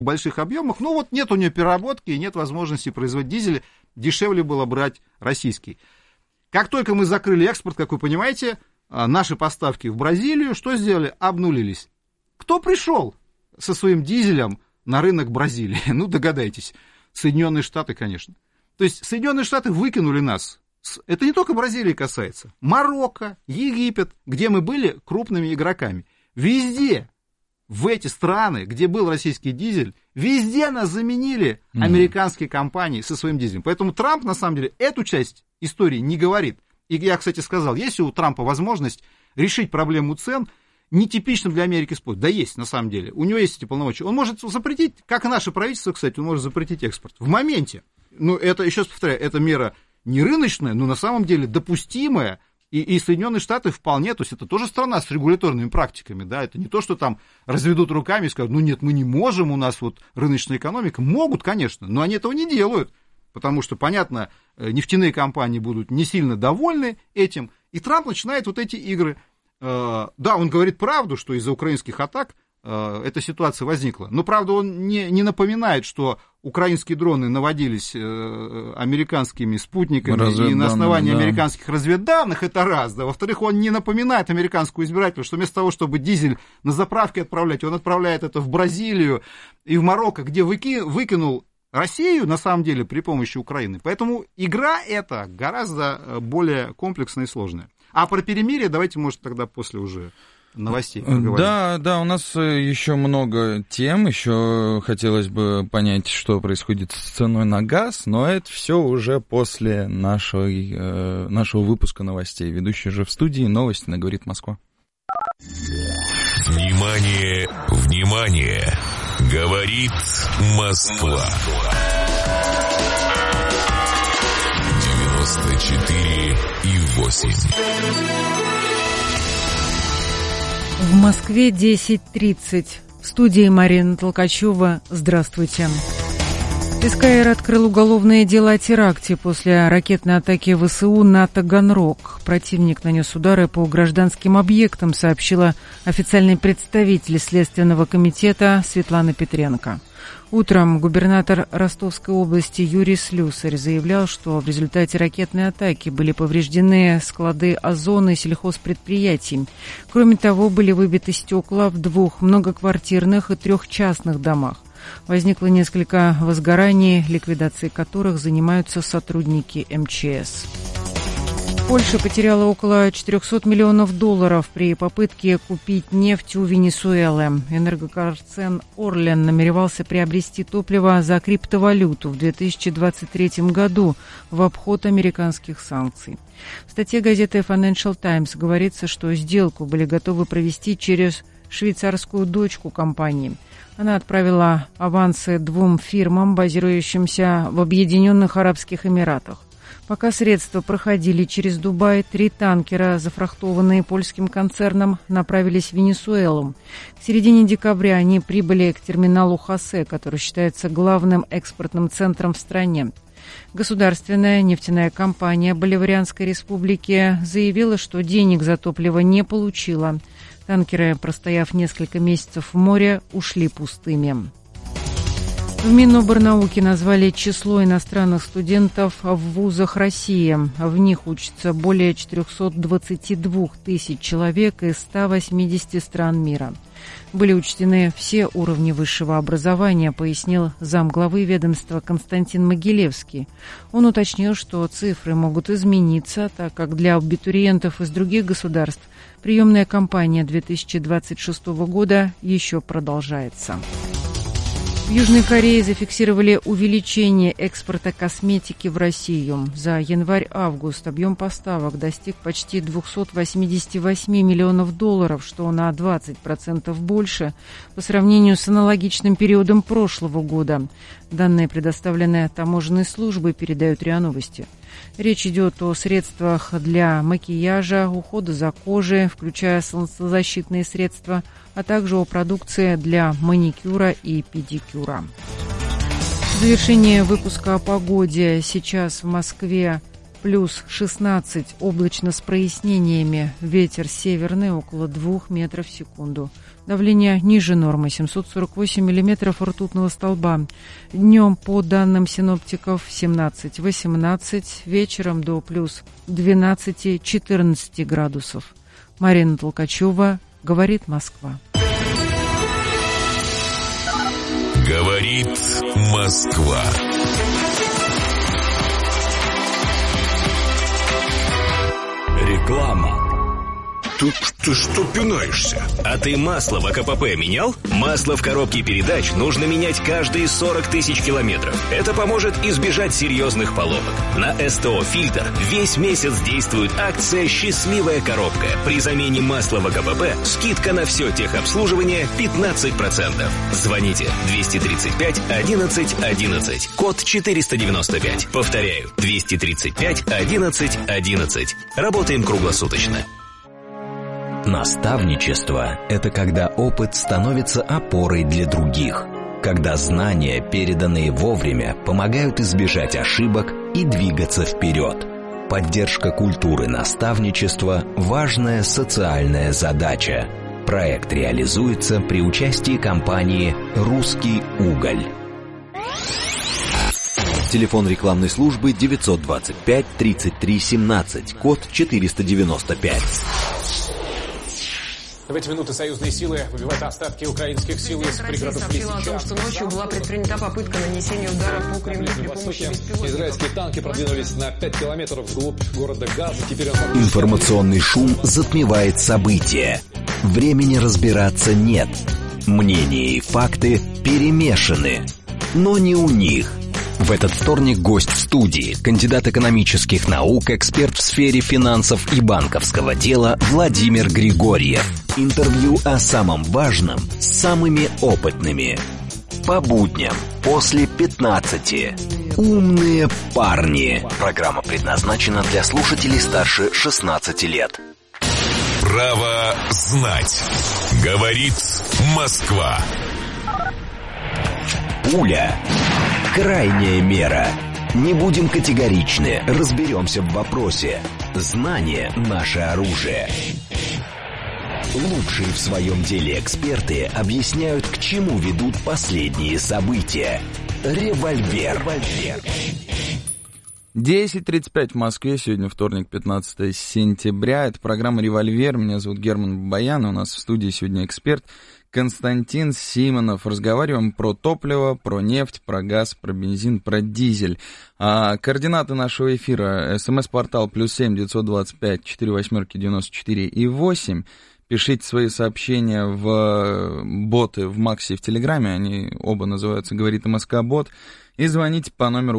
в больших объемах, но вот нет у нее переработки, нет возможности производить дизель, дешевле было брать российский. Как только мы закрыли экспорт, как вы понимаете, наши поставки в Бразилию что сделали? Обнулились. Кто пришел со своим дизелем на рынок Бразилии? Ну, догадайтесь, Соединенные Штаты, конечно. То есть Соединенные Штаты выкинули нас. Это не только Бразилии касается. Марокко, Египет, где мы были крупными игроками. Везде, в эти страны, где был российский дизель, везде нас заменили американские компании со своим дизелем. Поэтому Трамп, на самом деле, эту часть истории не говорит. И я, кстати, сказал, есть у Трампа возможность решить проблему цен нетипичным для Америки способом. Да есть, на самом деле. У него есть эти полномочия. Он может запретить, как и наше правительство, кстати, он может запретить экспорт. В моменте. Ну, это, еще раз повторяю, это мера не рыночная, но на самом деле допустимая. И Соединенные Штаты вполне, то есть это тоже страна с регуляторными практиками, да, это не то, что там разведут руками и скажут, ну нет, мы не можем, у нас вот рыночная экономика. Могут, конечно, но они этого не делают, потому что, понятно, нефтяные компании будут не сильно довольны этим, и Трамп начинает вот эти игры. Да, он говорит правду, что из-за украинских атак эта ситуация возникла, но, правда, он не напоминает, что украинские дроны наводились американскими спутниками и на основании американских разведданных, это раз, да, во-вторых, он не напоминает американскую избирателю, что вместо того, чтобы дизель на заправке отправлять, он отправляет это в Бразилию и в Марокко, где выкинул Россию, на самом деле, при помощи Украины. Поэтому игра эта гораздо более комплексная и сложная. А про перемирие давайте, может, тогда после уже новостей поговорим. Да, у нас еще много тем, еще хотелось бы понять, что происходит с ценой на газ, но это все уже после нашего выпуска новостей. Ведущий же в студии, новости на «Говорит Москва». Внимание, внимание! Говорит Москва. 94,8. В Москве 10:30. В студии Марина Толкачева. Здравствуйте. СКР открыл уголовное дело о теракте после ракетной атаки ВСУ на Таганрог. Противник нанес удары по гражданским объектам, сообщила официальный представитель Следственного комитета Светлана Петренко. Утром губернатор Ростовской области Юрий Слюсарь заявлял, что в результате ракетной атаки были повреждены склады Озона и сельхозпредприятий. Кроме того, были выбиты стекла в 2 многоквартирных и 3 частных домах. Возникло несколько возгораний, ликвидацией которых занимаются сотрудники МЧС. Польша потеряла около $400 миллионов при попытке купить нефть у Венесуэлы. Энергоконцерн «Орлен» намеревался приобрести топливо за криптовалюту в 2023 году в обход американских санкций. В статье газеты Financial Times говорится, что сделку были готовы провести через швейцарскую дочку компании. Она отправила авансы 2 фирмам, базирующимся в Объединенных Арабских Эмиратах. Пока средства проходили через Дубай, 3 танкера, зафрахтованные польским концерном, направились в Венесуэлу. К середине декабря они прибыли к терминалу Хосе, который считается главным экспортным центром в стране. Государственная нефтяная компания Боливарианской республики заявила, что денег за топливо не получила. Танкеры, простояв несколько месяцев в море, ушли пустыми. В Миноборнауки назвали число иностранных студентов в вузах России. В них учатся более 422 тысяч человек из 180 стран мира. Были учтены все уровни высшего образования, пояснил замглавы ведомства Константин Могилевский. Он уточнил, что цифры могут измениться, так как для абитуриентов из других государств приемная кампания 2026 года еще продолжается. В Южной Корее зафиксировали увеличение экспорта косметики в Россию. За январь-август объем поставок достиг почти $288 миллионов, что на 20% больше по сравнению с аналогичным периодом прошлого года. Данные, предоставленные таможенной службой, передают РИА Новости. Речь идет о средствах для макияжа, ухода за кожей, включая солнцезащитные средства, а также о продукции для маникюра и педикюра. В завершение выпуска о погоде. Сейчас в Москве плюс 16, облачно с прояснениями, ветер северный около 2 метров в секунду. Давление ниже нормы, 748 миллиметров ртутного столба. Днем, по данным синоптиков, 17-18, вечером до плюс 12-14 градусов. Марина Толкачева, говорит Москва. Говорит Москва. Реклама. Ты что пинаешься? А ты масло в АКПП менял? Масло в коробке передач нужно менять каждые 40 тысяч километров. Это поможет избежать серьезных поломок. На СТО «Фильтр» весь месяц действует акция «Счастливая коробка». При замене масла в АКПП скидка на все техобслуживание 15%. Звоните 235 11 11, код 495. Повторяю, 235 11 11. Работаем круглосуточно. Наставничество – это когда опыт становится опорой для других, когда знания, переданные вовремя, помогают избежать ошибок и двигаться вперед. Поддержка культуры наставничества – важная социальная задача. Проект реализуется при участии компании «Русский уголь». Телефон рекламной службы 925 33 17, код 495. В эти минуты союзные силы выбивают остатки украинских сил из пригородов Лисичанска. О том, что ночью была предпринята попытка нанесения удара по Кремлю при помощи беспилотников. Израильские танки продвинулись на 5 километров вглубь города Газа. Теперь Информационный шум затмевает события. Времени разбираться нет. Мнения и факты перемешаны. Но не у них. В этот вторник гость в студии, кандидат экономических наук, эксперт в сфере финансов и банковского дела Владимир Григорьев. Интервью о самом важном с самыми опытными. По будням после 15. Умные парни. Программа предназначена для слушателей старше 16 лет. Право знать. Говорит Москва. Пуля. Крайняя мера. Не будем категоричны, разберемся в вопросе. Знание – наше оружие. Лучшие в своем деле эксперты объясняют, к чему ведут последние события. Револьвер. 10:35 в Москве. Сегодня вторник, 15 сентября. Это программа «Револьвер». Меня зовут Герман Бабаян. У нас в студии сегодня эксперт Константин Симонов. Разговариваем про топливо, про нефть, про газ, про бензин, про дизель. Координаты нашего эфира. СМС-портал +7 925 48 94 и 8. Пишите свои сообщения в боты в Максе и в Телеграме. Они оба называются «Говорит МСК-бот». И звоните по номеру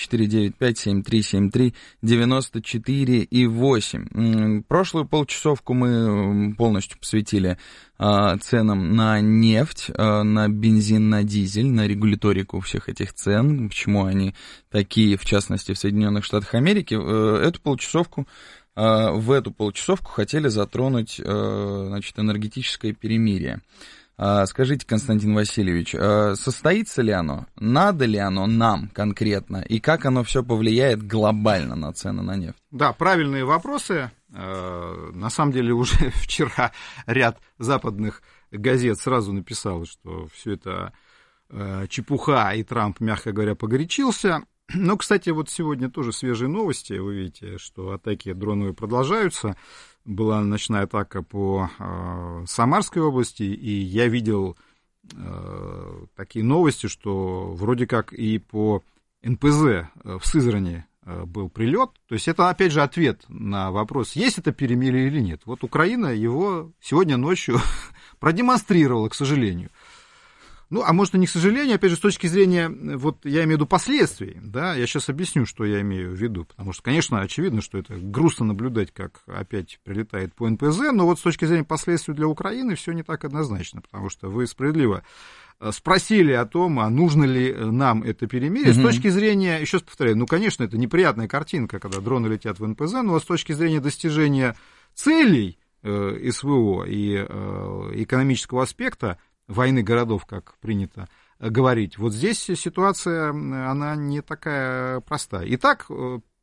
8495-7373-94 и 8. Прошлую полчасовку мы полностью посвятили ценам на нефть, на бензин, на дизель, на регуляторику всех этих цен, почему они такие, в частности, в Соединенных Штатах Америки. В эту полчасовку хотели затронуть, значит, энергетическое перемирие. Скажите, Константин Васильевич, состоится ли оно, надо ли оно нам конкретно, и как оно все повлияет глобально на цены на нефть? Да, правильные вопросы. На самом деле уже вчера ряд западных газет сразу написал, что все это чепуха, и Трамп, мягко говоря, погорячился. Но, кстати, вот сегодня тоже свежие новости. Вы видите, что атаки дроновые продолжаются. Была ночная атака по Самарской области, и я видел такие новости, что вроде как и по НПЗ в Сызрани был прилет. То есть это, опять же, ответ на вопрос, есть это перемирие или нет. Вот Украина его сегодня ночью продемонстрировала, к сожалению. Ну, а может, и не к сожалению, опять же, с точки зрения, вот я имею в виду последствий, да, я сейчас объясню, что я имею в виду, потому что, конечно, очевидно, что это грустно наблюдать, как опять прилетает по НПЗ, но вот с точки зрения последствий для Украины все не так однозначно, потому что вы справедливо спросили о том, а нужно ли нам это перемирие, с точки зрения, еще раз повторяю, ну, конечно, это неприятная картинка, когда дроны летят в НПЗ, но с точки зрения достижения целей СВО и экономического аспекта, войны городов, как принято говорить. Вот здесь ситуация, она не такая простая. Итак,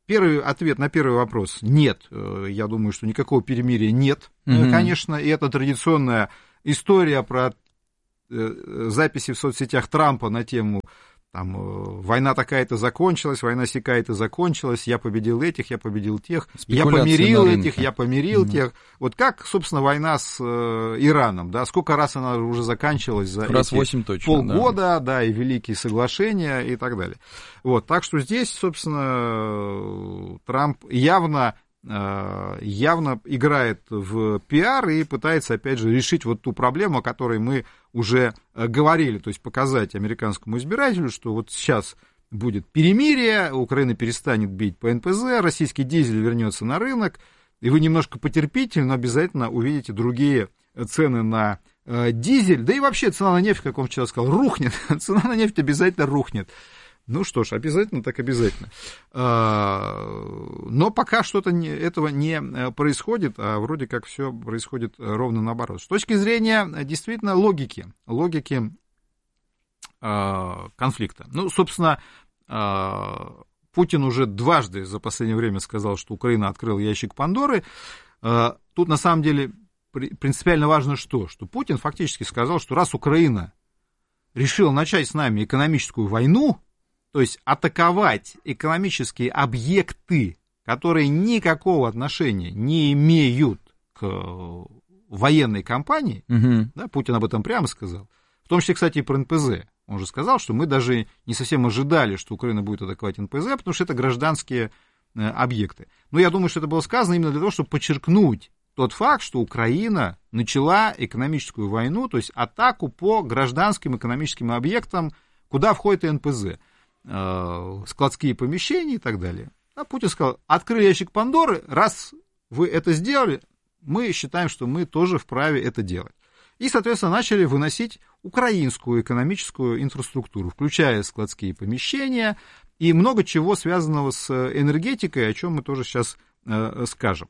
первый ответ на первый вопрос – нет. Я думаю, что никакого перемирия нет, конечно. И это традиционная история про записи в соцсетях Трампа на тему там, война такая-то закончилась, война сякая-то закончилась, я победил этих, я победил тех, я помирил этих, я помирил тех. Вот как, собственно, война с Ираном, да, сколько раз она уже заканчивалась за раз эти 8 точно, полгода, да, и великие соглашения и так далее. Вот, так что здесь, собственно, Трамп явно играет в пиар и пытается, опять же, решить вот ту проблему, о которой мы уже говорили, то есть показать американскому избирателю, что вот сейчас будет перемирие, Украина перестанет бить по НПЗ, российский дизель вернется на рынок, и вы немножко потерпите, но обязательно увидите другие цены на дизель, да и вообще цена на нефть, как он вчера сказал, рухнет, цена на нефть обязательно рухнет. Ну что ж, обязательно так обязательно. Но пока что-то этого не происходит, а вроде как все происходит ровно наоборот. С точки зрения действительно логики конфликта. Ну, собственно, Путин уже дважды за последнее время сказал, что Украина открыла ящик Пандоры. Тут на самом деле принципиально важно что Путин фактически сказал, что раз Украина решила начать с нами экономическую войну, то есть атаковать экономические объекты, которые никакого отношения не имеют к военной кампании, да, Путин об этом прямо сказал, в том числе, кстати, и про НПЗ. Он же сказал, что мы даже не совсем ожидали, что Украина будет атаковать НПЗ, потому что это гражданские объекты. Но я думаю, что это было сказано именно для того, чтобы подчеркнуть тот факт, что Украина начала экономическую войну, то есть атаку по гражданским экономическим объектам, куда входит и НПЗ. Складские помещения и так далее. А Путин сказал, открыли ящик Пандоры, раз вы это сделали, мы считаем, что мы тоже вправе это делать. И, соответственно, начали выносить украинскую экономическую инфраструктуру, включая складские помещения и много чего связанного с энергетикой, о чем мы тоже сейчас скажем.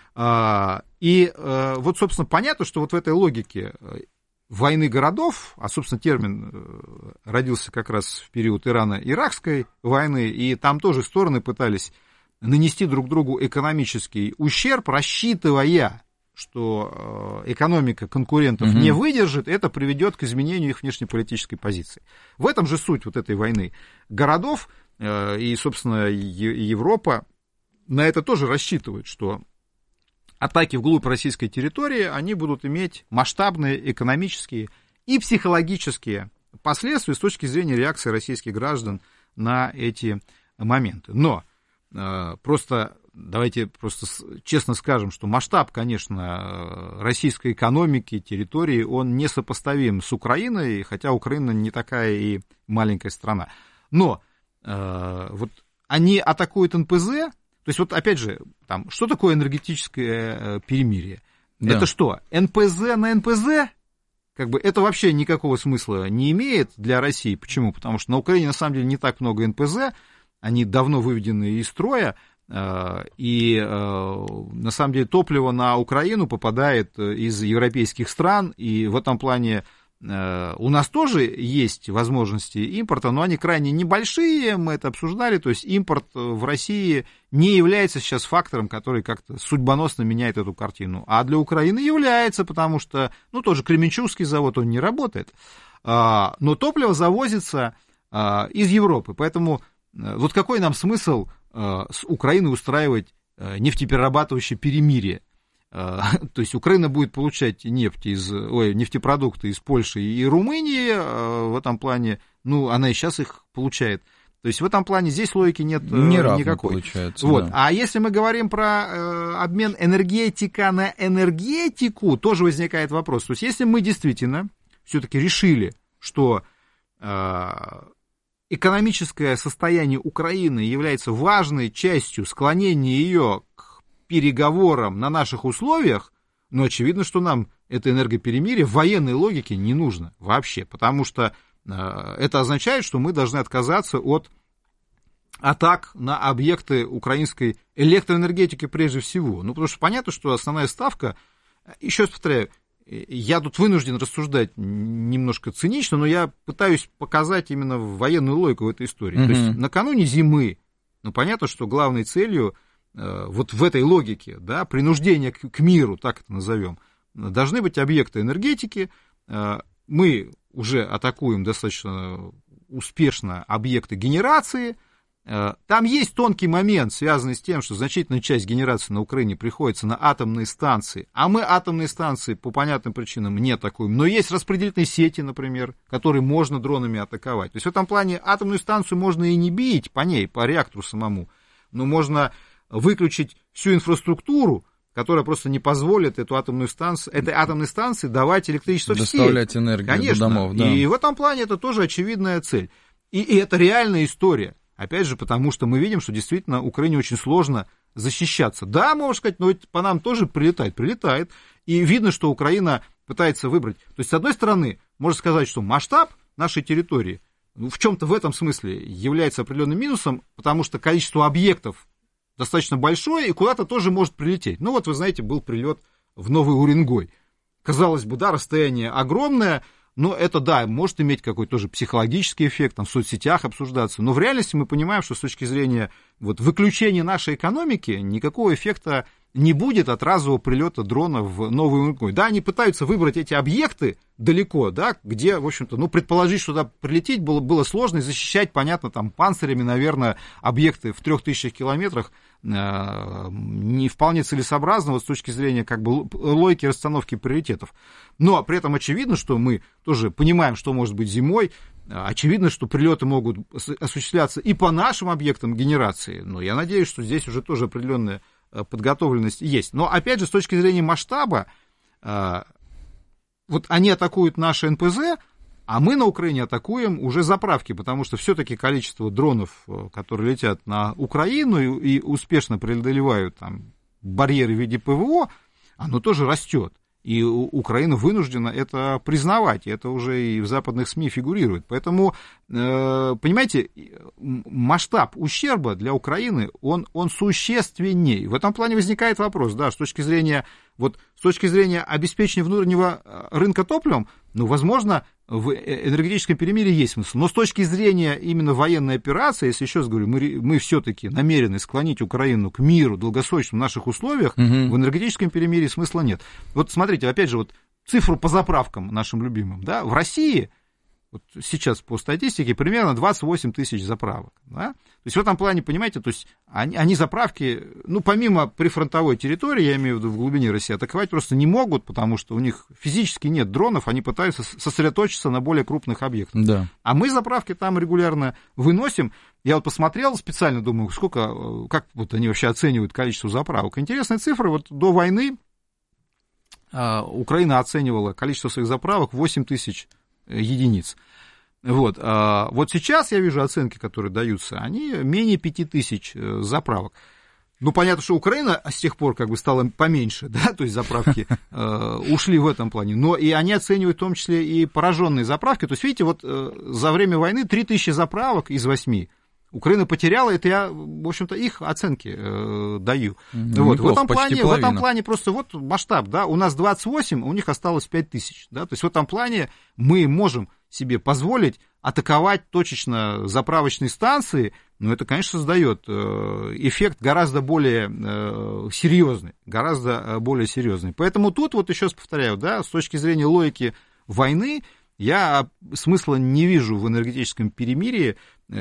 И вот, собственно, понятно, что вот в этой логике войны городов, а, собственно, термин родился как раз в период Ирано-Иракской войны, и там тоже стороны пытались нанести друг другу экономический ущерб, рассчитывая, что экономика конкурентов не выдержит, это приведет к изменению их внешнеполитической позиции. В этом же суть вот этой войны городов, и, собственно, Европа на это тоже рассчитывает, что атаки вглубь российской территории, они будут иметь масштабные экономические и психологические последствия с точки зрения реакции российских граждан на эти моменты. Но давайте просто честно скажем, что масштаб, конечно, российской экономики, территории, он несопоставим с Украиной, хотя Украина не такая и маленькая страна. Но вот они атакуют НПЗ. То есть, вот опять же, там, что такое энергетическое перемирие? Да. Это что, НПЗ на НПЗ? Как бы это вообще никакого смысла не имеет для России. Почему? Потому что на Украине, на самом деле, не так много НПЗ, они давно выведены из строя, и, на самом деле, топливо на Украину попадает из европейских стран, и в этом плане у нас тоже есть возможности импорта, но они крайне небольшие, мы это обсуждали, то есть импорт в России не является сейчас фактором, который как-то судьбоносно меняет эту картину, а для Украины является, потому что, ну, тот же Кременчугский завод, он не работает, но топливо завозится из Европы, поэтому вот какой нам смысл с Украиной устраивать нефтеперерабатывающее перемирие? То есть Украина будет получать нефтепродукты из Польши и Румынии, в этом плане, ну, она и сейчас их получает. То есть в этом плане здесь логики нет никакой. Вот. Да. А если мы говорим про обмен энергетика на энергетику, тоже возникает вопрос. То есть если мы действительно все-таки решили, что экономическое состояние Украины является важной частью склонения ее к переговорам на наших условиях, но очевидно, что нам это энергоперемирие в военной логике не нужно вообще, потому что это означает, что мы должны отказаться от атак на объекты украинской электроэнергетики прежде всего. Ну, потому что понятно, что основная ставка, еще раз повторяю, я тут вынужден рассуждать немножко цинично, но я пытаюсь показать именно военную логику в этой истории. То есть накануне зимы Но понятно, что главной целью вот в этой логике, да, принуждения к миру, так это назовем, должны быть объекты энергетики. Мы уже атакуем достаточно успешно объекты генерации. Там есть тонкий момент, связанный с тем, что значительная часть генерации на Украине приходится на атомные станции, а мы атомные станции по понятным причинам не атакуем. Но есть распределительные сети, например, которые можно дронами атаковать. То есть в этом плане атомную станцию можно и не бить по ней, по реактору самому, но можно выключить всю инфраструктуру, которая просто не позволит этой атомной станции давать электричество в сеть. Доставлять энергию, конечно, до домов. Да. И в этом плане это тоже очевидная цель. И это реальная история. Опять же, потому что мы видим, что действительно Украине очень сложно защищаться. Да, можно сказать, но ведь по нам тоже прилетает. И видно, что Украина пытается выбрать. То есть, с одной стороны, можно сказать, что масштаб нашей территории в чем-то в этом смысле является определенным минусом, потому что количество объектов достаточно большое и куда-то тоже может прилететь. Ну вот, вы знаете, был прилет в Новый Уренгой. Казалось бы, да, расстояние огромное, но это, да, может иметь какой-то тоже психологический эффект, там в соцсетях обсуждаться, но в реальности мы понимаем, что с точки зрения вот, выключения нашей экономики никакого эффекта не будет от разового прилета дрона в Новый Уренгой. Да, они пытаются выбрать эти объекты далеко, да, где, в общем-то, ну, предположить, что туда прилететь было сложно, и защищать, понятно, там, панцирями, наверное, объекты в 3000 километрах не вполне целесообразно вот, с точки зрения как бы логики расстановки приоритетов. Но при этом очевидно, что мы тоже понимаем, что может быть зимой. Очевидно, что прилеты могут осуществляться и по нашим объектам генерации. Но я надеюсь, что здесь уже тоже определенная подготовленность есть. Но, опять же, с точки зрения масштаба, вот они атакуют наши НПЗ, а мы на Украине атакуем уже заправки, потому что все-таки количество дронов, которые летят на Украину и успешно преодолевают там барьеры в виде ПВО, оно тоже растет. И Украина вынуждена это признавать, и это уже и в западных СМИ фигурирует. Поэтому, понимаете, масштаб ущерба для Украины, он существенней. В этом плане возникает вопрос, да, с точки зрения обеспечения внутреннего рынка топливом, ну, возможно, в энергетическом перемирии есть смысл. Но с точки зрения именно военной операции, если еще раз говорю, мы все-таки намерены склонить Украину к миру долгосрочным в наших условиях, в энергетическом перемирии смысла нет. Вот смотрите, опять же, вот цифру по заправкам нашим любимым. Да? В России вот сейчас по статистике примерно 28 тысяч заправок. Да? То есть в этом плане, понимаете, то есть они заправки, ну, помимо прифронтовой территории, я имею в виду в глубине России, атаковать просто не могут, потому что у них физически нет дронов, они пытаются сосредоточиться на более крупных объектах. Да. А мы заправки там регулярно выносим. Я вот посмотрел специально, думаю, как вот они вообще оценивают количество заправок. Интересная цифра, вот до войны Украина оценивала количество своих заправок 8 тысяч единиц. Вот сейчас я вижу оценки, которые даются, они менее 5000 заправок. Ну, понятно, что Украина с тех пор как бы стала поменьше, да, то есть заправки ушли в этом плане, но и они оценивают в том числе и пораженные заправки. То есть, видите, вот за время войны 3000 заправок из 8 Украина потеряла, это я, в общем-то, их оценки даю. Вот. В этом плане просто вот масштаб, да, у нас 28, а у них осталось 5000, да, то есть в этом плане мы можем себе позволить атаковать точечно заправочные станции, но это, конечно, создает эффект гораздо более серьезный, Поэтому тут, вот еще раз повторяю, да, с точки зрения логики войны, я смысла не вижу в энергетическом перемирии.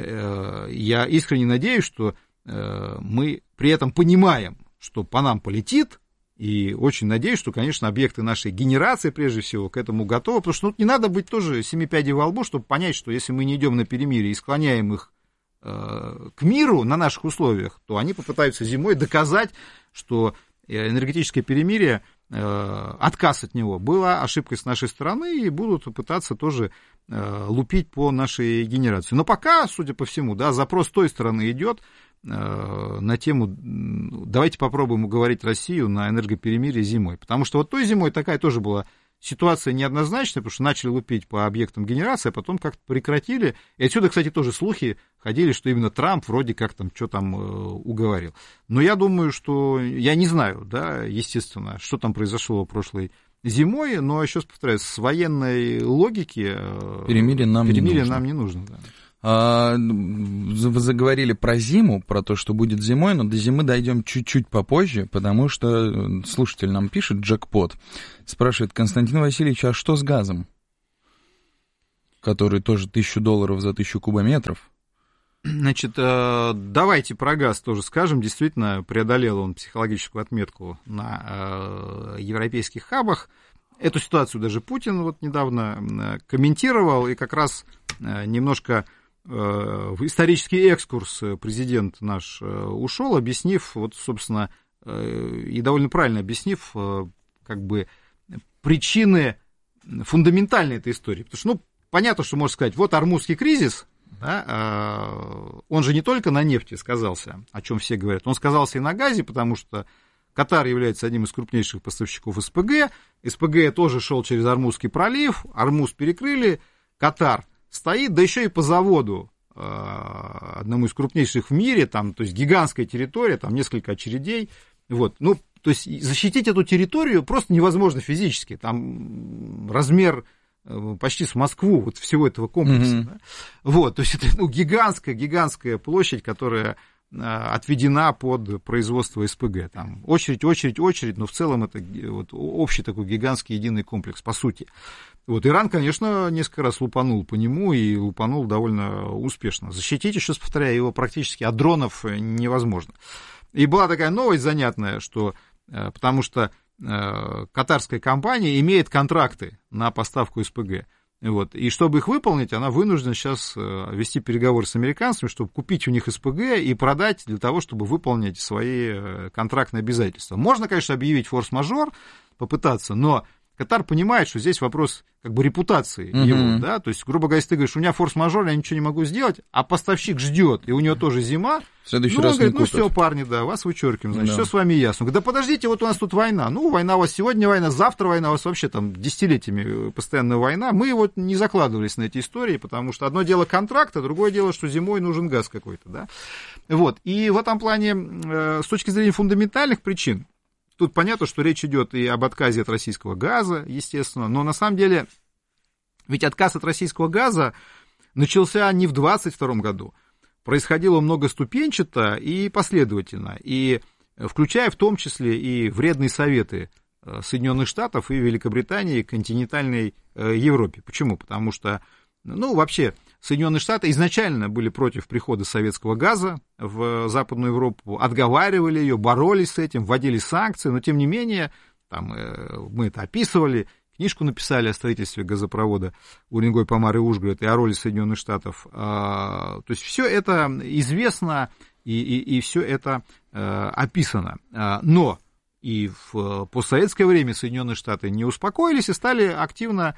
Я искренне надеюсь, что мы при этом понимаем, что по нам полетит, и очень надеюсь, что, конечно, объекты нашей генерации, прежде всего, к этому готовы, потому что не надо быть тоже семи пядей во лбу, чтобы понять, что если мы не идем на перемирие и склоняем их к миру на наших условиях, то они попытаются зимой доказать, что энергетическое перемирие, отказ от него была ошибкой с нашей стороны, и будут пытаться тоже лупить по нашей генерации. Но пока, судя по всему, да, запрос с той стороны идет на тему, давайте попробуем уговорить Россию на энергоперемирие зимой. Потому что вот той зимой такая тоже была ситуация неоднозначная, потому что начали лупить по объектам генерации, а потом как-то прекратили. И отсюда, кстати, тоже слухи ходили, что именно Трамп вроде как там что там уговорил. Но я думаю, что... Я не знаю, да, естественно, что там произошло прошлой зимой, но, еще раз повторяю, с военной логики перемирие нам не нужно. Да. Вы заговорили про зиму, про то, что будет зимой, но до зимы дойдем чуть-чуть попозже, потому что слушатель нам пишет, джекпот, спрашивает: Константин Васильевич, а что с газом? Который тоже $1000 за 1000 кубометров. Значит, давайте про газ тоже скажем. Действительно, преодолел он психологическую отметку на европейских хабах. Эту ситуацию даже Путин вот недавно комментировал, и как раз немножко в исторический экскурс президент наш ушел, объяснив, вот, собственно, и довольно правильно объяснив, как бы, причины фундаментальной этой истории. Потому что, понятно, что можно сказать, вот Ормузский кризис, да, он же не только на нефти сказался, о чем все говорят, он сказался и на газе, потому что Катар является одним из крупнейших поставщиков СПГ, СПГ тоже шел через Ормузский пролив, Ормуз перекрыли, Катар стоит, да еще и по заводу, одному из крупнейших в мире, там, то есть гигантская территория, там несколько очередей, вот, то есть защитить эту территорию просто невозможно физически, там размер почти с Москву, вот всего этого комплекса, да? Вот, то есть это гигантская площадь, которая отведена под производство СПГ, там очередь, но в целом это вот общий такой гигантский единый комплекс, по сути. Вот Иран, конечно, несколько раз лупанул по нему, и лупанул довольно успешно. Защитить, еще раз повторяю, его практически от дронов невозможно. И была такая новость занятная, что, потому что катарская компания имеет контракты на поставку СПГ. Вот. И чтобы их выполнить, она вынуждена сейчас вести переговоры с американцами, чтобы купить у них СПГ и продать для того, чтобы выполнить свои контрактные обязательства. Можно, конечно, объявить форс-мажор, попытаться, но Катар понимает, что здесь вопрос как бы репутации его, да, то есть, грубо говоря, если ты говоришь, у меня форс-мажор, я ничего не могу сделать, а поставщик ждет, и у него тоже зима, в следующий раз он говорит, все, парни, да, вас вычеркиваем, значит, все с вами ясно. Он говорит, да подождите, вот у нас тут война, война у вас сегодня, война, завтра война, у вас вообще там десятилетиями постоянная война, мы вот не закладывались на эти истории, потому что одно дело контракт, а другое дело, что зимой нужен газ какой-то, да, вот, и в этом плане, с точки зрения фундаментальных причин, тут понятно, что речь идет и об отказе от российского газа, естественно, но на самом деле ведь отказ от российского газа начался не в 2022 году. Происходило многоступенчато и последовательно, и включая в том числе и вредные советы Соединенных Штатов и Великобритании континентальной Европе. Почему? Потому что, вообще, Соединенные Штаты изначально были против прихода советского газа в Западную Европу, отговаривали ее, боролись с этим, вводили санкции, но тем не менее, там, мы это описывали, книжку написали о строительстве газопровода Уренгой, Помар и Ужгород и о роли Соединенных Штатов. То есть все это известно и все это описано. Но и в постсоветское время Соединенные Штаты не успокоились и стали активно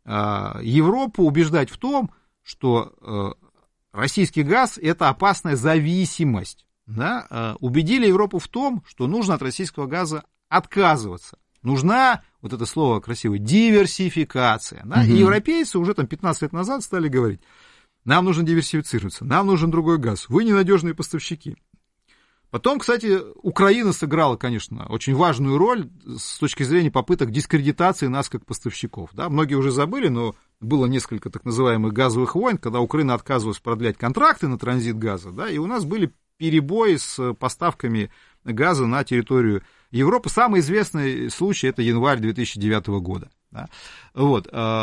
Европу убеждать в том, что российский газ – это опасная зависимость. Да? Убедили Европу в том, что нужно от российского газа отказываться. Нужна, вот это слово красивое, диверсификация. Да? И европейцы уже там 15 лет назад стали говорить, нам нужно диверсифицироваться, нам нужен другой газ, вы ненадежные поставщики. Потом, кстати, Украина сыграла, конечно, очень важную роль с точки зрения попыток дискредитации нас как поставщиков. Да? Многие уже забыли, но было несколько так называемых газовых войн, когда Украина отказывалась продлять контракты на транзит газа, да, и у нас были перебои с поставками газа на территорию Европы. Самый известный случай – это январь 2009 года. Да? Вот.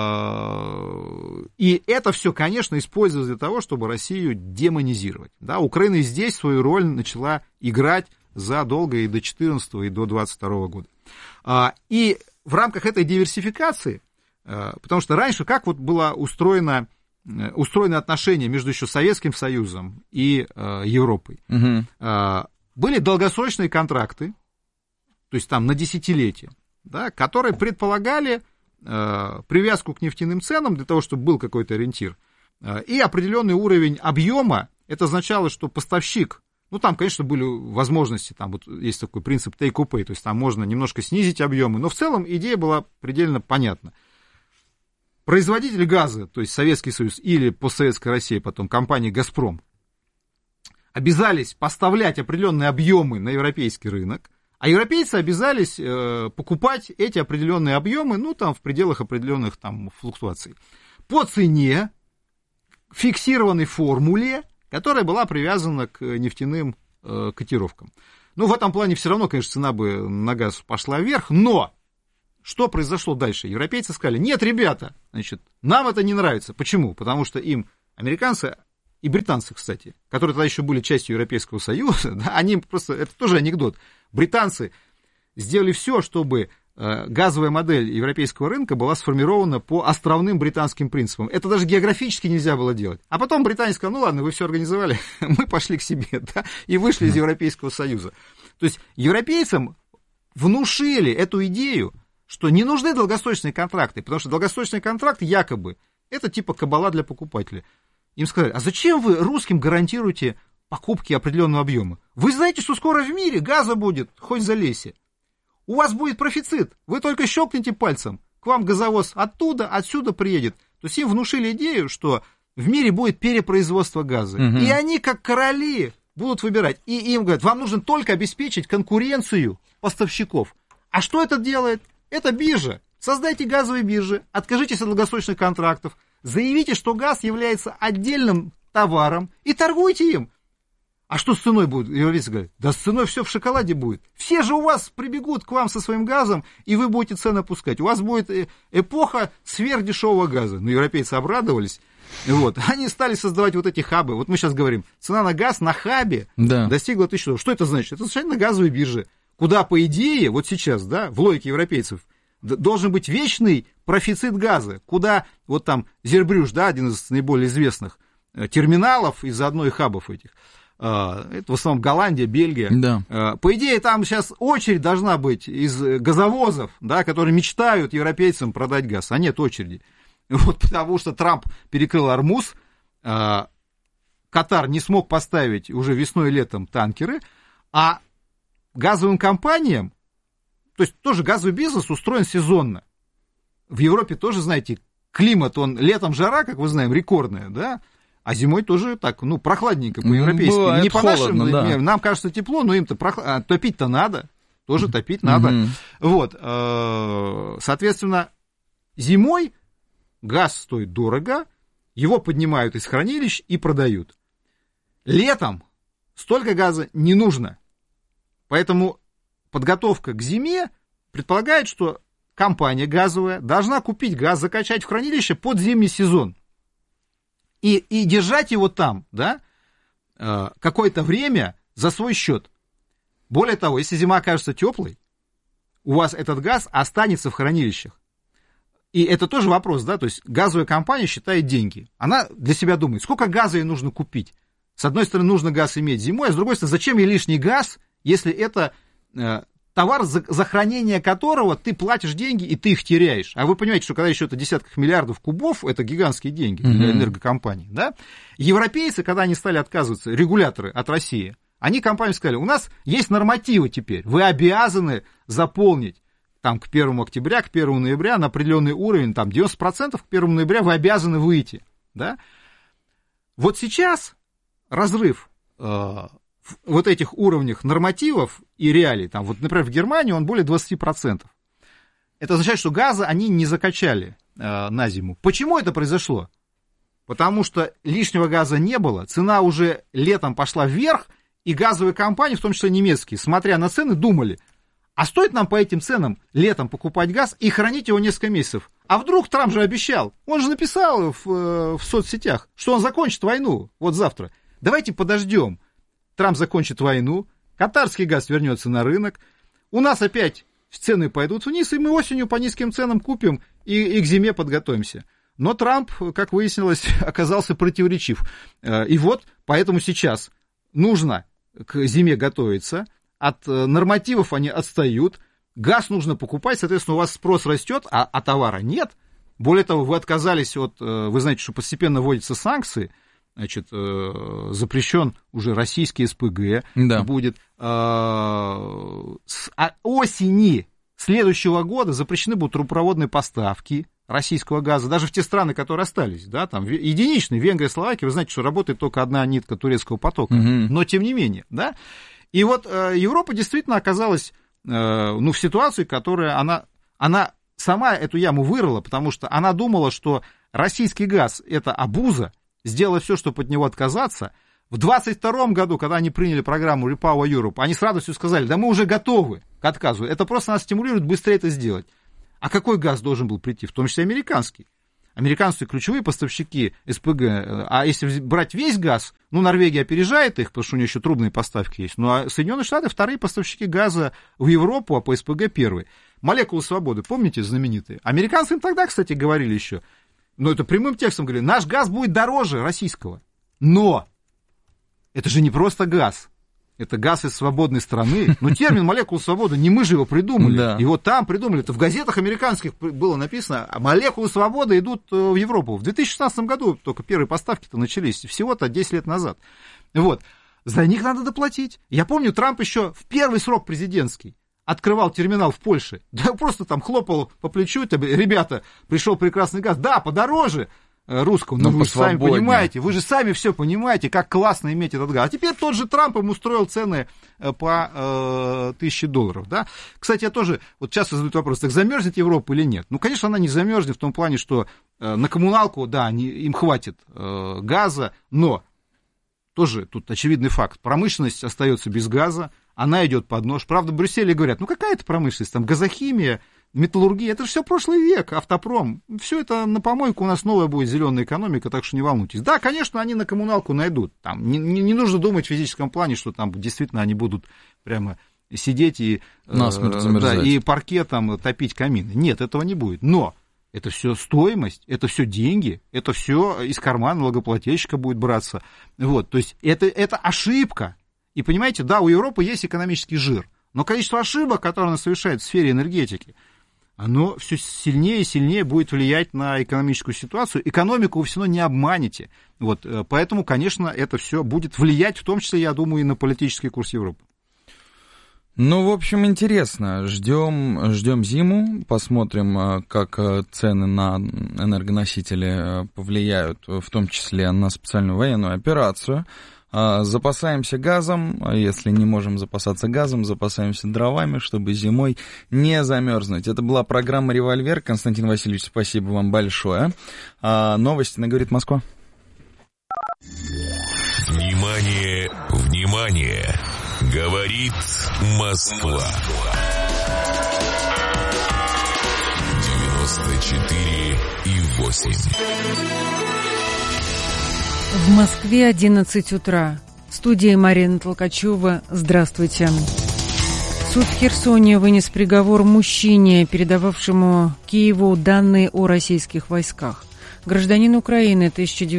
И это все, конечно, используется для того, чтобы Россию демонизировать. Да? Украина и здесь свою роль начала играть задолго и до 2014 и до 2022 года. И в рамках этой диверсификации, потому что раньше как вот было устроено отношения между еще Советским Союзом и Европой? Были долгосрочные контракты, то есть там на десятилетия, да, которые предполагали привязку к нефтяным ценам для того, чтобы был какой-то ориентир, и определенный уровень объема. Это означало, что поставщик, там, конечно, были возможности, там вот есть такой принцип take or pay, то есть там можно немножко снизить объемы, но в целом идея была предельно понятна. Производитель газа, то есть Советский Союз или постсоветская Россия, потом компания «Газпром», обязались поставлять определенные объемы на европейский рынок, а европейцы обязались покупать эти определенные объемы, в пределах определенных там флуктуаций. По цене, фиксированной формуле, которая была привязана к нефтяным котировкам. Ну, в этом плане все равно, конечно, цена бы на газ пошла вверх, но что произошло дальше? Европейцы сказали: нет, ребята, значит, нам это не нравится. Почему? Потому что им американцы и британцы, кстати, которые тогда еще были частью Европейского Союза, да, они просто, это тоже анекдот, британцы сделали все, чтобы газовая модель европейского рынка была сформирована по островным британским принципам. Это даже географически нельзя было делать. А потом британец сказал: ну ладно, вы все организовали, мы пошли к себе, да, и вышли из Европейского Союза. То есть европейцам внушили эту идею, что не нужны долгосрочные контракты, потому что долгосрочный контракт якобы это типа кабала для покупателя. Им сказали: а зачем вы русским гарантируете покупки определенного объема? Вы знаете, что скоро в мире газа будет, хоть залейся. У вас будет профицит, вы только щелкните пальцем, к вам газовоз оттуда, отсюда приедет. То есть им внушили идею, что в мире будет перепроизводство газа. Угу. И они, как короли, будут выбирать. И им говорят: вам нужно только обеспечить конкуренцию поставщиков. А что это делает? Это биржа. Создайте газовые биржи, откажитесь от долгосрочных контрактов, заявите, что газ является отдельным товаром и торгуйте им. А что с ценой будет? Европейцы говорят: да с ценой все в шоколаде будет. Все же у вас прибегут к вам со своим газом, и вы будете цены опускать. У вас будет эпоха сверхдешевого газа. Но европейцы обрадовались. Вот. Они стали создавать вот эти хабы. Вот мы сейчас говорим, цена на газ на хабе достигла 1000 $. Что это значит? Это значит на газовой бирже, куда, по идее, вот сейчас, да, в логике европейцев, должен быть вечный профицит газа, куда вот там Зербрюш, да, один из наиболее известных терминалов из одной хабов этих, это в основном Голландия, Бельгия. Да. По идее, там сейчас очередь должна быть из газовозов, да, которые мечтают европейцам продать газ, а нет очереди. Вот потому что Трамп перекрыл Ормуз, Катар не смог поставить уже весной и летом танкеры, а газовым компаниям, то есть тоже газовый бизнес устроен сезонно. В Европе тоже, знаете, климат, он летом жара, как мы знаем, рекордная, да, а зимой тоже так, ну, прохладненько по-европейски. Не по нашим, да. Нам кажется тепло, но им-то топить-то надо, тоже топить надо. Вот, соответственно, зимой газ стоит дорого, его поднимают из хранилищ и продают. Летом столько газа не нужно. Поэтому подготовка к зиме предполагает, что компания газовая должна купить газ, закачать в хранилище под зимний сезон. И держать его там, да, какое-то время за свой счет. Более того, если зима окажется теплой, у вас этот газ останется в хранилищах. И это тоже вопрос, да, то есть газовая компания считает деньги. Она для себя думает, сколько газа ей нужно купить. С одной стороны, нужно газ иметь зимой, а с другой стороны, зачем ей лишний газ, если это товар, за хранение которого ты платишь деньги, и ты их теряешь. А вы понимаете, что когда еще это десятков миллиардов кубов, это гигантские деньги для энергокомпаний. Да? Европейцы, когда они стали отказываться, регуляторы от России, они компаниям сказали: у нас есть нормативы теперь, вы обязаны заполнить там, к 1 октября, к 1 ноября на определенный уровень, там 90% к 1 ноября вы обязаны выйти. Да? Вот сейчас разрыв вот этих уровнях нормативов и реалий, там, вот, например, в Германии он более 20%. Это означает, что газа они не закачали на зиму. Почему это произошло? Потому что лишнего газа не было, цена уже летом пошла вверх, и газовые компании, в том числе немецкие, смотря на цены, думали: а стоит нам по этим ценам летом покупать газ и хранить его несколько месяцев? А вдруг Трамп же обещал, он же написал в соцсетях, что он закончит войну вот завтра. Давайте подождем. Трамп закончит войну, катарский газ вернется на рынок, у нас опять цены пойдут вниз, и мы осенью по низким ценам купим и к зиме подготовимся. Но Трамп, как выяснилось, оказался противоречив. И вот поэтому сейчас нужно к зиме готовиться, от нормативов они отстают, газ нужно покупать, соответственно, у вас спрос растет, а товара нет. Более того, вы отказались от, вы знаете, что постепенно вводятся санкции, значит, запрещен уже российский СПГ, да. Будет с осени следующего года запрещены будут трубопроводные поставки российского газа, даже в те страны, которые остались, да, там единичные, Венгрия, Словакия, вы знаете, что работает только одна нитка турецкого потока, но тем не менее, да, и вот Европа действительно оказалась, ну, в ситуации, которая она сама эту яму вырыла, потому что она думала, что российский газ — это обуза, сделала все, чтобы от него отказаться. В 22 году, когда они приняли программу Repower Europe, они с радостью сказали, да мы уже готовы к отказу. Это просто нас стимулирует быстрее это сделать. А какой газ должен был прийти? В том числе американский. Американцы ключевые поставщики СПГ. А если брать весь газ, ну, Норвегия опережает их, потому что у нее еще трубные поставки есть. Ну, а Соединенные Штаты вторые поставщики газа в Европу, а по СПГ первые. Молекулы свободы, помните, знаменитые? Американцы им тогда, кстати, говорили еще, но это прямым текстом говорили, наш газ будет дороже российского. Но это же не просто газ. Это газ из свободной страны. Но термин молекулы свободы, не мы же его придумали. Да. Его там придумали. Это в газетах американских было написано, а молекулы свободы идут в Европу. В 2016 году только первые поставки-то начались. Всего-то 10 лет назад. Вот. За них надо доплатить. Я помню, Трамп еще в первый срок президентский открывал терминал в Польше. Да просто там хлопал по плечу. Ребята, пришел прекрасный газ. Да, подороже русскому. Но вы же сами понимаете, вы же сами все понимаете, как классно иметь этот газ. А теперь тот же Трамп им устроил цены по $1000, да. Кстати, я тоже, вот часто задают вопрос, так замерзнет Европа или нет? Ну, конечно, она не замерзнет в том плане, что на коммуналку, да, им хватит газа, но тоже тут очевидный факт. Промышленность остается без газа, она идет под нож. Правда, в Брюсселе говорят, ну, какая это промышленность, там газохимия, металлургия, это же все прошлый век, автопром. Все это на помойку, у нас новая будет зеленая экономика, так что не волнуйтесь. Да, конечно, они на коммуналку найдут. Там не нужно думать в физическом плане, что там действительно они будут прямо сидеть и, и паркетом топить камины. Нет, этого не будет. Но это все стоимость, это все деньги, это все из кармана налогоплательщика будет браться. Вот, то есть это ошибка. И понимаете, да, у Европы есть экономический жир, но количество ошибок, которые она совершает в сфере энергетики, оно все сильнее и сильнее будет влиять на экономическую ситуацию. Экономику вы все равно не обманете. Вот, поэтому, конечно, это все будет влиять, в том числе, я думаю, и на политический курс Европы. Ну, в общем, интересно. Ждем зиму, посмотрим, как цены на энергоносители повлияют, в том числе на специальную военную операцию. Запасаемся газом, а если не можем запасаться газом, запасаемся дровами, чтобы зимой не замерзнуть. Это была программа «Револьвер». Константин Васильевич, спасибо вам большое. Новости на «Говорит Москва». Внимание, внимание! Говорит Москва. 94,8. В Москве 11 утра. В студии Марина Толкачева. Здравствуйте. Суд в Херсоне вынес приговор мужчине, передававшему Киеву данные о российских войсках. Гражданин Украины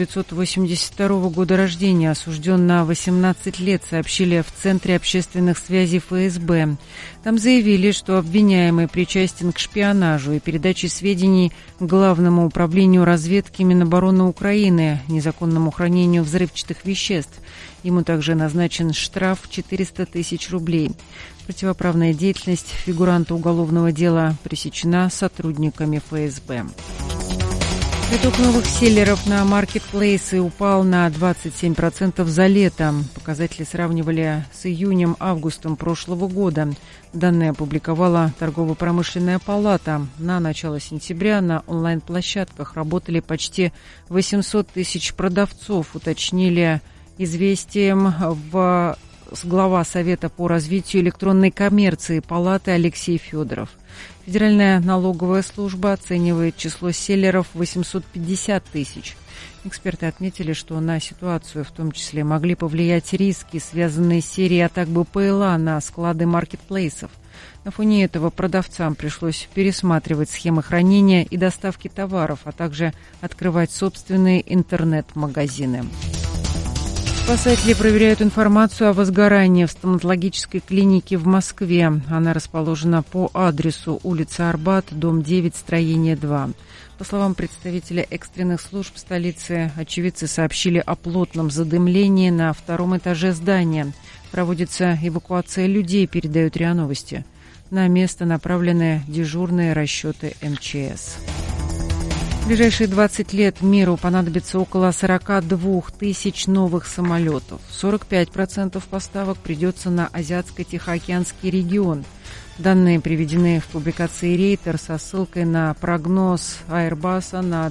1982 года рождения, осужден на 18 лет, сообщили в Центре общественных связей ФСБ. Там заявили, что обвиняемый причастен к шпионажу и передаче сведений Главному управлению разведки Минобороны Украины, незаконному хранению взрывчатых веществ. Ему также назначен штраф 400 тысяч рублей. Противоправная деятельность фигуранта уголовного дела пресечена сотрудниками ФСБ. Приток новых селлеров на маркетплейсы упал на 27% за лето. Показатели сравнивали с июнем-августом прошлого года. Данные опубликовала Торгово-промышленная палата. На начало сентября на онлайн-площадках работали почти 800 тысяч продавцов, уточнили «Известиям» глава Совета по развитию электронной коммерции палаты Алексей Федоров. Федеральная налоговая служба оценивает число селлеров в 850 тысяч. Эксперты отметили, что на ситуацию в том числе могли повлиять риски, связанные с серией атак БПЛА на склады маркетплейсов. На фоне этого продавцам пришлось пересматривать схемы хранения и доставки товаров, а также открывать собственные интернет-магазины. Спасатели проверяют информацию о возгорании в стоматологической клинике в Москве. Она расположена по адресу улица Арбат, дом 9, строение 2. По словам представителя экстренных служб столицы, очевидцы сообщили о плотном задымлении на втором этаже здания. Проводится эвакуация людей, передают РИА Новости. На место направлены дежурные расчеты МЧС. В ближайшие 20 лет миру понадобится около 42 тысяч новых самолетов. 45% поставок придется на Азиатско-Тихоокеанский регион. Данные приведены в публикации Рейтер со ссылкой на прогноз Airbus на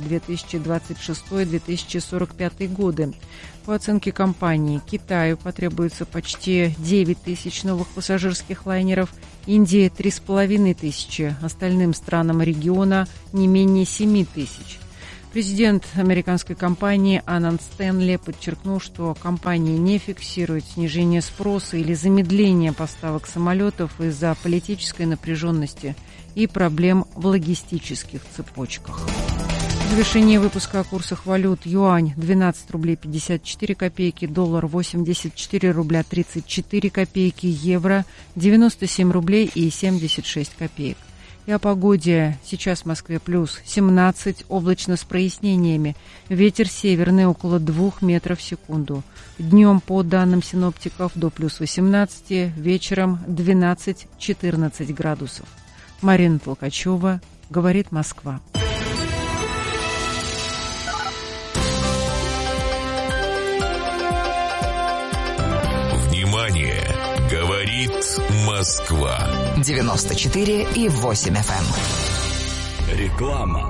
2026-2045 годы. По оценке компании, Китаю потребуется почти 9 тысяч новых пассажирских лайнеров, Индии 3,5 тысячи, остальным странам региона не менее 7 тысяч. Президент американской компании Ананд Стэнли подчеркнул, что компания не фиксирует снижение спроса или замедление поставок самолетов из-за политической напряженности и проблем в логистических цепочках. В завершении выпуска о курсах валют: юань 12 рублей 54 копейки, доллар 84 рубля 34 копейки, евро 97 рублей и 76 копеек. И о погоде. Сейчас в Москве плюс 17, облачно с прояснениями. Ветер северный около 2 метров в секунду. Днем, по данным синоптиков, до плюс 18, вечером 12-14 градусов. Марина Толкачева, говорит Москва. Внимание! Говорит Москва. 94,8 FM. Реклама.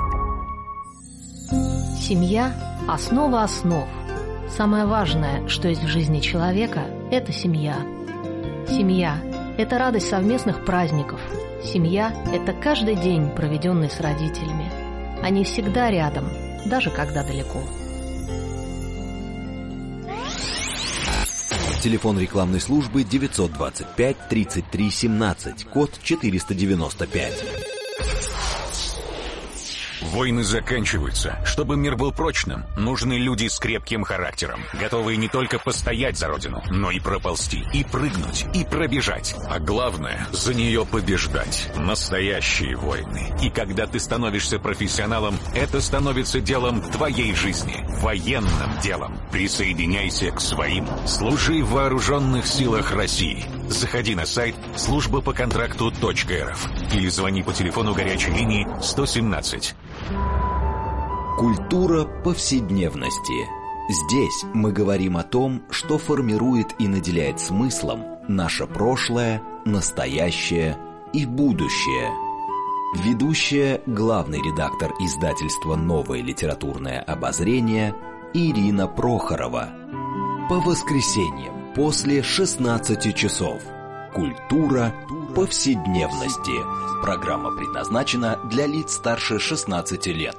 Семья – основа основ. Самое важное, что есть в жизни человека – это семья. Семья – это радость совместных праздников. Семья – это каждый день, проведенный с родителями. Они всегда рядом, даже когда далеко. Телефон рекламной службы 925 33 17, код 495. Войны заканчиваются. Чтобы мир был прочным, нужны люди с крепким характером, готовые не только постоять за родину, но и проползти, и прыгнуть, и пробежать. А главное, за нее побеждать. Настоящие войны. И когда ты становишься профессионалом, это становится делом твоей жизни. Военным делом. Присоединяйся к своим. Служи в вооруженных силах России. Заходи на сайт службапоконтракту.рф или звони по телефону горячей линии 117. Культура повседневности. Здесь мы говорим о том, что формирует и наделяет смыслом наше прошлое, настоящее и будущее. Ведущая, главный редактор издательства «Новое литературное обозрение» Ирина Прохорова. По воскресеньям после 16 часов. Культура повседневности. Программа предназначена для лиц старше 16 лет.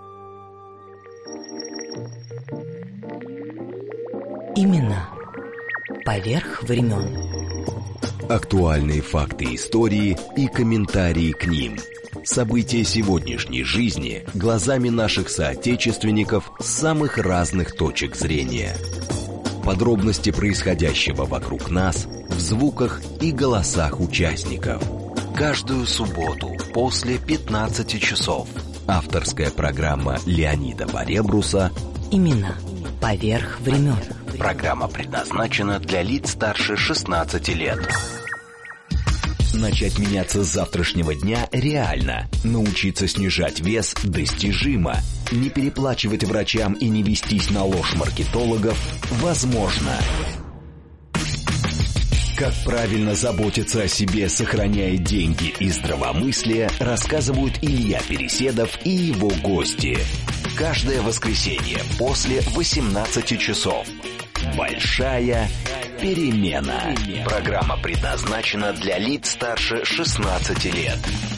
Именно поверх времен. Актуальные факты истории и комментарии к ним. События сегодняшней жизни глазами наших соотечественников с самых разных точек зрения. Подробности происходящего вокруг нас в звуках и голосах участников. Каждую субботу после 15 часов. Авторская программа Леонида Баребруса Именно поверх времен. Программа предназначена для лиц старше 16 лет. Начать меняться с завтрашнего дня реально. Научиться снижать вес достижимо. Не переплачивать врачам и не вестись на ложь маркетологов возможно. Как правильно заботиться о себе, сохраняя деньги и здравомыслие, рассказывают Илья Переседов и его гости. Каждое воскресенье после 18 часов. Большая перемена. Программа предназначена для лиц старше 16 лет.